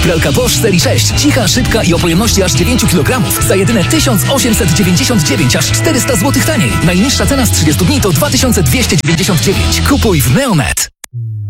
Pralka Bosch serii 6. Cicha, szybka i o pojemności aż 9 kg. Za jedyne 1899, aż 400 zł taniej. Najniższa cena z 30 dni to 2299. Kupuj w Neonet.